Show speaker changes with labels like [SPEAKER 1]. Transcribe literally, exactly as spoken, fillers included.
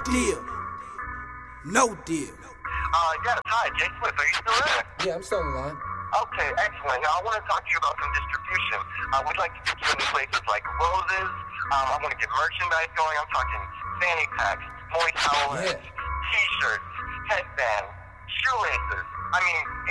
[SPEAKER 1] deal. No deal.
[SPEAKER 2] Uh, yes, hi, Jay Smith. Are you still there?
[SPEAKER 3] Yeah, I'm still on the line.
[SPEAKER 2] Okay, excellent. Now, I want to talk to you about some distribution. Uh, we'd like to get you into places like Roses. Um, I want to get merchandise going. I'm talking fanny packs, moist towels,
[SPEAKER 3] Yeah.
[SPEAKER 2] T-shirts, headbands, shoelaces. I mean,